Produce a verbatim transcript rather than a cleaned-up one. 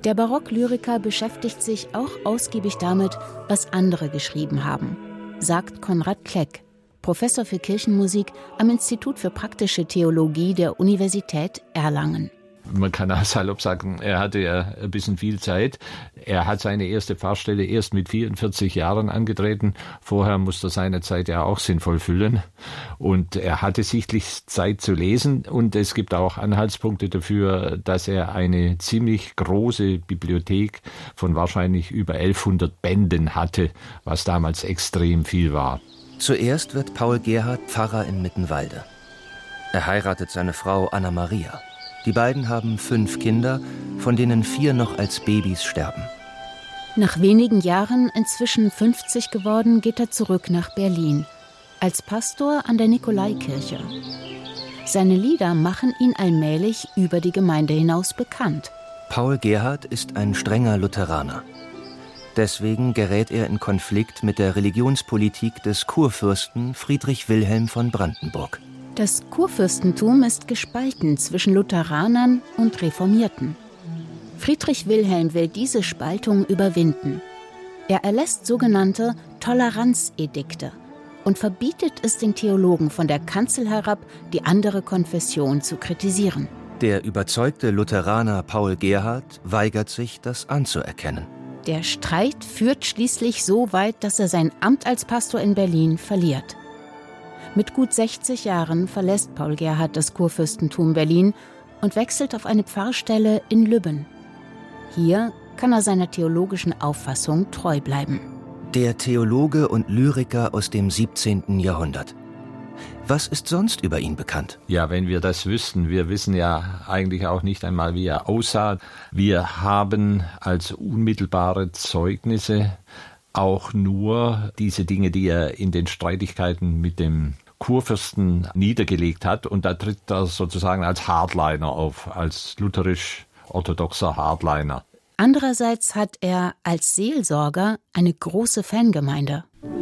Der Barocklyriker beschäftigt sich auch ausgiebig damit, was andere geschrieben haben, sagt Konrad Kleck, Professor für Kirchenmusik am Institut für praktische Theologie der Universität Erlangen. Man kann auch salopp sagen, er hatte ja ein bisschen viel Zeit. Er hat seine erste Pfarrstelle erst mit vierundvierzig Jahren angetreten. Vorher musste er seine Zeit ja auch sinnvoll füllen. Und er hatte sichtlich Zeit zu lesen. Und es gibt auch Anhaltspunkte dafür, dass er eine ziemlich große Bibliothek von wahrscheinlich über elfhundert Bänden hatte, was damals extrem viel war. Zuerst wird Paul Gerhardt Pfarrer in Mittenwalde. Er heiratet seine Frau Anna Maria. Die beiden haben fünf Kinder, von denen vier noch als Babys sterben. Nach wenigen Jahren, inzwischen fünfzig geworden, geht er zurück nach Berlin, als Pastor an der Nikolaikirche. Seine Lieder machen ihn allmählich über die Gemeinde hinaus bekannt. Paul Gerhardt ist ein strenger Lutheraner. Deswegen gerät er in Konflikt mit der Religionspolitik des Kurfürsten Friedrich Wilhelm von Brandenburg. Das Kurfürstentum ist gespalten zwischen Lutheranern und Reformierten. Friedrich Wilhelm will diese Spaltung überwinden. Er erlässt sogenannte Toleranzedikte und verbietet es den Theologen von der Kanzel herab, die andere Konfession zu kritisieren. Der überzeugte Lutheraner Paul Gerhardt weigert sich, das anzuerkennen. Der Streit führt schließlich so weit, dass er sein Amt als Pastor in Berlin verliert. Mit gut sechzig Jahren verlässt Paul Gerhardt das Kurfürstentum Berlin und wechselt auf eine Pfarrstelle in Lübben. Hier kann er seiner theologischen Auffassung treu bleiben. Der Theologe und Lyriker aus dem siebzehnten Jahrhundert. Was ist sonst über ihn bekannt? Ja, wenn wir das wüssten, wir wissen ja eigentlich auch nicht einmal, wie er aussah. Wir haben als unmittelbare Zeugnisse auch nur diese Dinge, die er in den Streitigkeiten mit dem Kurfürsten niedergelegt hat. Und da tritt er sozusagen als Hardliner auf, als lutherisch-orthodoxer Hardliner. Andererseits hat er als Seelsorger eine große Fangemeinde.